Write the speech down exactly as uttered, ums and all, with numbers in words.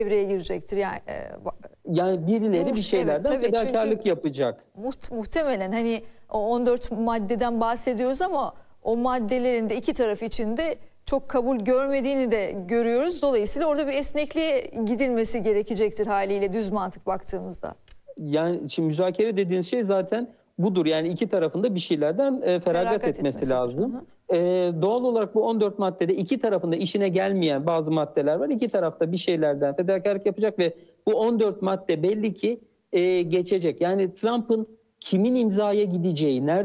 devreye girecektir. Yani e, yani birileri muht- bir şeylerden evet, tabii, fedakarlık çünkü yapacak. Muht, muhtemelen hani o on dört maddeden bahsediyoruz ama o maddelerin de iki taraf içinde çok kabul görmediğini de görüyoruz. Dolayısıyla orada bir esnekliğe gidilmesi gerekecektir haliyle, düz mantık baktığımızda. Yani şimdi müzakere dediğiniz şey zaten budur. Yani iki tarafında bir şeylerden e, feragat, Feragat etmesi etmesidir. lazım. Hı hı. E, doğal olarak bu on dört maddede iki tarafında işine gelmeyen bazı maddeler var. İki tarafta bir şeylerden fedakarlık yapacak ve bu on dört madde belli ki e, geçecek. Yani Trump'ın kimin imzaya gideceği, nerede